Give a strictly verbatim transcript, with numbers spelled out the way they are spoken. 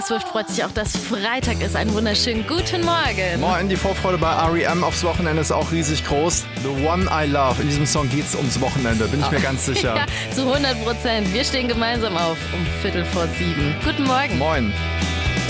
Swift freut sich auch, dass Freitag ist. Einen wunderschönen guten Morgen. Moin, die Vorfreude bei R E M aufs Wochenende ist auch riesig groß. The One I Love. In diesem Song geht es ums Wochenende, bin ich mir ganz sicher. Ja, zu hundert Prozent. Wir stehen gemeinsam auf um Viertel vor sieben. Guten Morgen. Moin.